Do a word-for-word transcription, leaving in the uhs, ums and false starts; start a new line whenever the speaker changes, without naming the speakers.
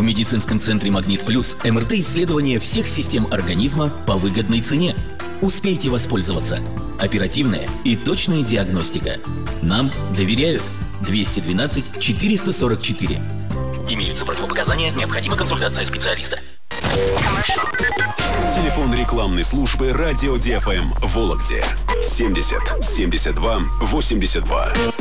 В медицинском центре «Магнит Плюс» эм эр тэ-исследование всех систем организма по выгодной цене. Успейте воспользоваться. Оперативная и точная диагностика. Нам доверяют. двести двенадцать четыреста сорок четыре. Имеются противопоказания, необходима консультация специалиста.
Телефон рекламной службы «Радио ди эф эм» в Вологде семьдесят семьдесят два восемьдесят два.